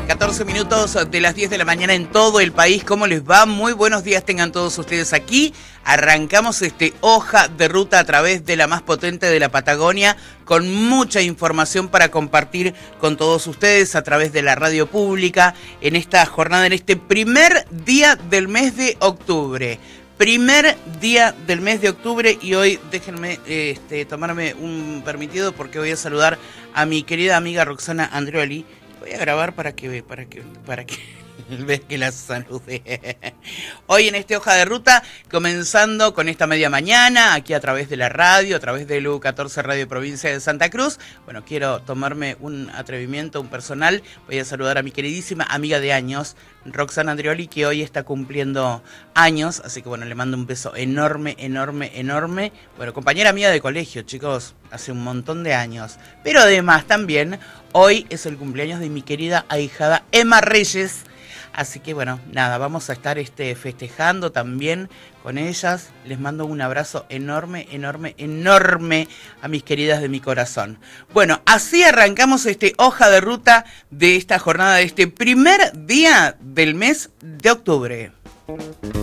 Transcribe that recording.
14 minutos de las 10 de la mañana en todo el país. ¿Cómo les va? Muy buenos días tengan todos ustedes aquí. Arrancamos hoja de ruta a través de la más potente de la Patagonia, con mucha información para compartir con todos ustedes a través de la radio pública en esta jornada, en este primer día del mes de octubre. Primer día del mes de octubre, y hoy déjenme tomarme un permitido porque voy a saludar a mi querida amiga Roxana Andrioli. Voy a grabar para que veas que la salude. Hoy en hoja de ruta, comenzando con esta media mañana, aquí a través de la radio, a través de LU14 Radio Provincia de Santa Cruz. Bueno, quiero tomarme un atrevimiento, un personal. Voy a saludar a mi queridísima amiga de años, Roxana Andrioli, que hoy está cumpliendo años. Así que bueno, le mando un beso enorme, enorme, enorme. Bueno, compañera mía de colegio, chicos, hace un montón de años. Pero además también, hoy es el cumpleaños de mi querida ahijada Emma Reyes. Así que bueno, nada, vamos a estar festejando también con ellas. Les mando un abrazo enorme, enorme, enorme a mis queridas de mi corazón. Bueno, así arrancamos hoja de ruta de esta jornada, de este primer día del mes de octubre.